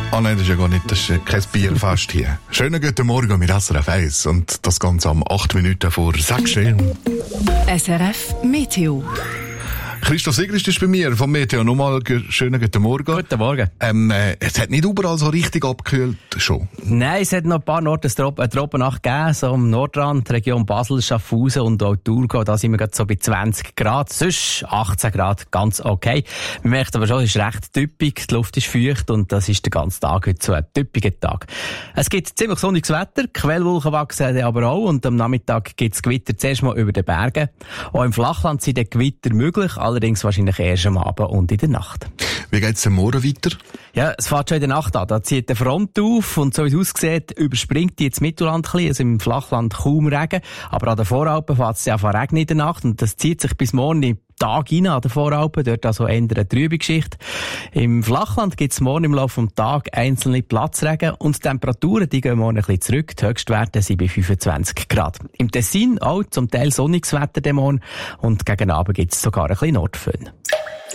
Oh nein, das ist kein Bierfest hier. Schönen guten Morgen mit SRF 1 und das Ganze am 8 Minuten vor 6 Stunden. SRF Meteo. Christoph Sigrist ist bei mir vom Meteo. Nochmal schönen guten Morgen. Guten Morgen. Es hat nicht überall so richtig abgekühlt schon. Nein, es hat noch ein paar Orte eine Tropennacht gegeben, so am Nordrand, Region Basel, Schaffhausen und auch Thurgau. Da sind wir gerade so bei 20 Grad. Sonst 18 Grad, ganz okay. Man merkt aber schon, es ist recht typisch, die Luft ist feucht und das ist den ganzen Tag heute so ein typischer Tag. Es gibt ziemlich sonniges Wetter, Quellwolken wachsen aber auch und am Nachmittag gibt es Gewitter zuerst mal über den Bergen. Auch im Flachland sind die Gewitter möglich, allerdings wahrscheinlich erst am Abend und in der Nacht. Wie geht's denn morgen weiter? Ja, es fährt schon in der Nacht an. Da zieht eine Front auf und so wie es aussieht, überspringt die jetzt Mittelland ein bisschen, also im Flachland kaum Regen. Aber an den Voralpen fährt es ja von Regen in der Nacht und das zieht sich bis morgen im Tag rein an den Voralpen, dort also eher eine trübe Geschichte. Im Flachland gibt es morgen im Laufe des Tages einzelne Platzregen und die Temperaturen, die gehen morgen ein bisschen zurück. Die Höchstwerte sind bei 25 Grad. Im Tessin auch zum Teil sonniges Wetter morgen und gegen Abend gibt es sogar ein bisschen Nordföhn.